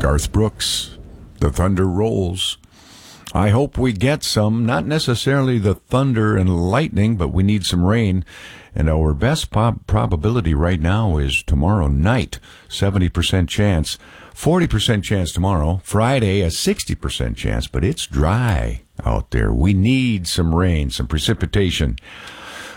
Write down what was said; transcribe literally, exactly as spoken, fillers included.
Garth Brooks, The Thunder Rolls. I hope we get some, not necessarily the thunder and lightning, but we need some rain. And our best prob- probability right now is tomorrow night, seventy percent chance, forty percent chance tomorrow, Friday a sixty percent chance, but it's dry out there. We need some rain, some precipitation.